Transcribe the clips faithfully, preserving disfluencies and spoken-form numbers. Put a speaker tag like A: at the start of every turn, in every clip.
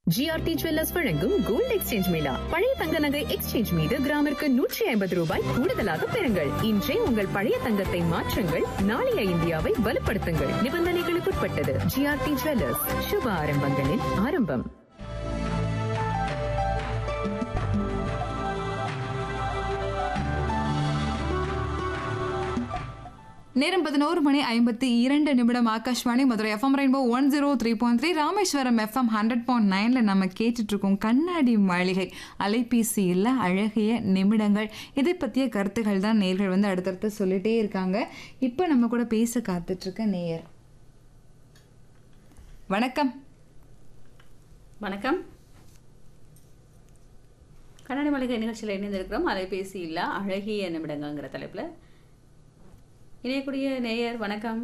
A: GRT jewellers வழங்கும் gold exchange Mela. பழைய தங்க நகை எக்ஸ்சேஞ்ச் மீது கிராமிற்கு நூற்றி ஐம்பது ரூபாய் கூடுதலாக பெறுங்கள். இன்றே உங்கள் பழைய தங்கத்தை மாற்றுங்கள், நாளைய இந்தியாவை வலுப்படுத்துங்கள். நிபந்தனைகளுக்குட்பட்டது. ஜிஆர்டி ஜுவல்லர்ஸ், சுப ஆரம்பங்களின் ஆரம்பம்.
B: நேரம் பதினோரு மணி ஐம்பத்தி இரண்டு நிமிடம். Akashvani Madurai FM rainbow one zero three point three, Rameswaram FM hundred point நைன்ல நம்ம கேட்டுட்டு இருக்கோம் கண்ணாடி மாளிகை. அலைபேசியில் அழகிய நிமிடங்கள், இதை பற்றிய கருத்துக்கள் தான் நேயர்கள் வந்து அடுத்தடுத்து சொல்லிட்டே இருக்காங்க. இப்போ நம்ம கூட பேச காத்துட்டு இருக்க நேயர். வணக்கம்.
C: வணக்கம். கண்ணாடி மாளிகை நிகழ்ச்சியில் இணைந்திருக்கிறோம். அலைபேசி இல்ல அழகிய நிமிடங்கள்ங்கிற தலைப்பில் இணையக்கூடிய நேயர். வணக்கம்.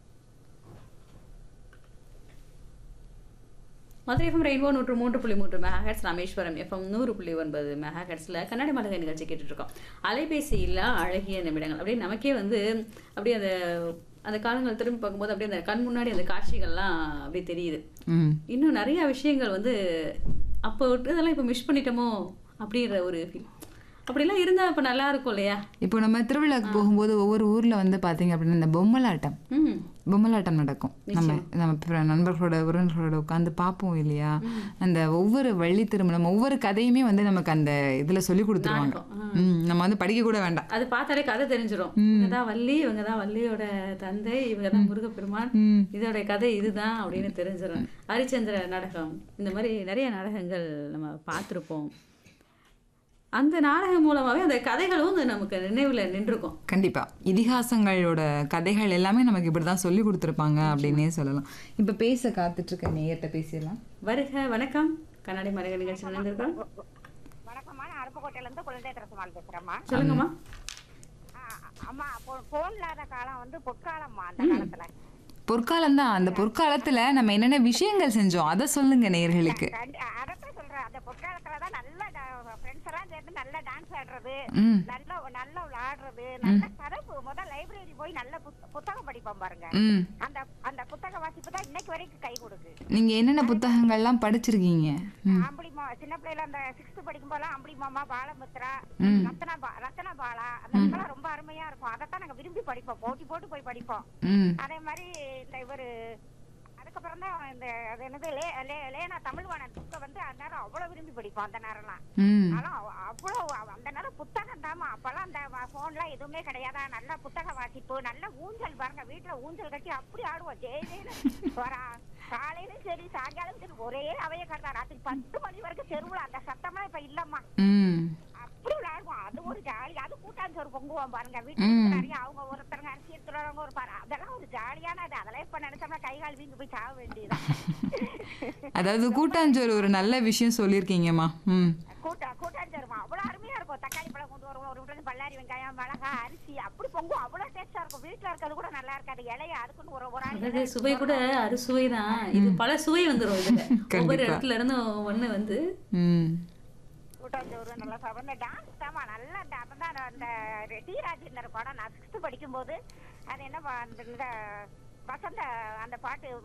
C: மதுரை எஃப்எம் ரெயின்போ நூற்று மூன்று புள்ளி மூன்று மெகாஹெட்ஸ், ராமேஸ்வரம் எஃப்எம் நூறு புள்ளி ஒன்பது மெகாஹெட்ஸில் கண்ணாடி மாளிகை நிகழ்ச்சி கேட்டுட்ருக்கோம். அலைபேசி இல்ல அழகிய நிமிடங்கள் அப்படியே நமக்கே வந்து அப்படியே அந்த அந்த காலங்கள் திரும்பி பார்க்கும்போது அப்படியே அந்த கண் முன்னாடி அந்த காட்சிகள்லாம் அப்படியே தெரியுது. இன்னும் நிறைய விஷயங்கள் வந்து அப்போ இதெல்லாம் இப்போ மிஸ் பண்ணிட்டோமோ அப்படின்ற ஒரு ஃபீல். அப்படிலாம் இருந்தா இப்ப நல்லா இருக்கும் இல்லையா? இப்போ
B: நம்ம திருவிழாக்கு போகும்போது ஒவ்வொரு ஊர்ல வந்து பாத்தீங்க அப்படின்னா இந்த பொம்மலாட்டம் பொம்மலாட்டம் நடக்கும். நம்ம நம்ம நண்பர்களோட உறவினர்களோட உட்காந்து பார்ப்போம் இல்லையா? அந்த ஒவ்வொரு வள்ளி திருமணம் ஒவ்வொரு கதையுமே வந்து நமக்கு அந்த இதுல சொல்லி கொடுத்துருவாங்க. நம்ம வந்து படிக்க கூட வேண்டாம்,
C: அது பார்த்தாலே கதை தெரிஞ்சிடும். இவங்கதான் வள்ளி, இவங்கதான் வள்ளியோட தந்தை, இவங்கதான் முருகப்பெருமான், இதோட கதை இதுதான் அப்படின்னு தெரிஞ்சிடும். ஹரிச்சந்திர நாடகம், இந்த மாதிரி நிறைய நாடகங்கள் நம்ம பார்த்துருப்போம். அந்த நாடகம் மூலமாவே அந்த கதைகளும் நமக்கு நினைவுல நின்றுக்கும்.
B: கண்டிப்பா இதிகாசங்களோட கதைகள் எல்லாமே நமக்கு இப்படிதான் சொல்லி கொடுத்துருப்பாங்க அப்படின்னே சொல்லலாம். இப்ப பேச காத்துட்டு இருக்க நேயர்கிட்ட பேசிடலாம்.
C: வருக. வணக்கம். கண்ணாடி மாளிகை நிகழ்ச்சி நினைந்திருக்கோம்.
D: வணக்கம்மா, நான் அருப்புக்கோட்டையில இருந்து குழந்தை திரசுமால் பேசுறேம்மா.
C: சொல்லுங்கம்மா.
D: அம்மா, போன் இல்லாத காலம் வந்து பொற்காலம்மா. அந்த காலத்துல
B: பொற்காலம் தான். அந்த பொற்காலத்துல நம்ம என்னென்ன விஷயங்கள் செஞ்சோம் அதை சொல்லுங்க நேயர்களுக்கு.
D: அதான் சொல்றேன், அந்த பொற்காலத்துலதான் நல்ல ஃப்ரெண்ட்ஸ் எல்லாம் சேர்ந்து நல்ல டான்ஸ் ஆடுறது, நல்ல நல்ல விளையாடுறது, நல்ல கதை. முதல் லைப்ரரி போய் நல்ல புத்தகம் படிப்போம் பாருங்க. அந்த அந்த புத்தக வாசிப்பு தான் இன்னைக்கு வரைக்கும் கை கொடுக்கு.
B: நீங்க என்னென்ன புத்தகங்கள்லாம் படிச்சிருக்கீங்க?
D: அம்புலிமா, சின்ன பிள்ளைல அந்த சிக்ஸ்த் படிக்கும் போதெல்லாம் அம்புலி மாமா, பாலமித்ரா, ரத்னா ரத்னா பாலா, அதெல்லாம் ரொம்ப அருமையா இருக்கும். அதைத்தான் நாங்க விரும்பி படிப்போம், போட்டி போட்டு போய் படிப்போம். அதே மாதிரி இந்த இவரு அதுக்கப்புறம் தான் இந்த அது என்னது லேனா தமிழ்வாணன் புக்கை வந்து அந்த நேரம் அவ்வளவு விரும்பி படிப்போம். அந்த நேரம்லாம் ஆனா அவ்வளவு அந்த நேரம் புத்தகம் தாமா. அப்பெல்லாம் அந்த போன்லாம் எதுவுமே கிடையாதா. நல்ல புத்தக வாசிப்பு, நல்ல ஊஞ்சல் பாருங்க, வீட்டுல ஊஞ்சல் கட்டி அப்படி ஆடுவோம். ஜெயிலேன்னு வரா காலையிலும் சரி சாயங்காலம் சரி ஒரே அவைய கட்டா ராத்திரி பத்து மணி வரைக்கும் தெருவுல அந்த சத்தம்லாம் இப்ப இல்லம்மா. அப்படி விளையாடுவோம். அது ஒரு ஜாலி. அது கூட்டாஞ்சோறு பொங்குவோம் பாருங்க. வீட்டுல நிறைய அவங்க ஒருத்தருங்க அரிசி எடுத்துறவங்க ஒரு பாரு, அதெல்லாம் ஒரு ஜாலியான இது. அதெல்லாம் இப்ப நினைச்சோம்னா கை கால் வீங்கி போய் சாக வேண்டியதான்.
B: அதாவது கூட்டாஞ்சோறு ஒரு நல்ல விஷயம் சொல்லிருக்கீங்கம்மா.
D: கூட்டா கூட்டாஞ்சோறுமா அவ்வளவு அருமையா இருக்கும். தக்காளி பழம் கொண்டு வருவோம், ஒரு விட்டு பல்லாரி வெங்காயம் மிளகா அரிசி அப்படி பொங்கும். அவ்வளவு டேஸ்டா இருக்கும். வீட்டுல இருக்கிறது கூட நல்லா இருக்காது. இலைய அதுக்குன்னு ஒரு ஒரு
C: சுவை கூட அறுசுவை தான். இது பல சுவை வந்துடும். இதுல ஒவ்வொரு இடத்துல இருந்து ஒண்ணு வந்து
D: கூட்டாஞ்சோறு நல்லா சாப்பிடும். டான்ஸ் தாமா நல்லா. அப்பதான் அந்த டி ராஜேந்தர் படம் நான் சிக்ஸ்த் படிக்கும் போது அது என்ன வசந்த அந்த பாட்டு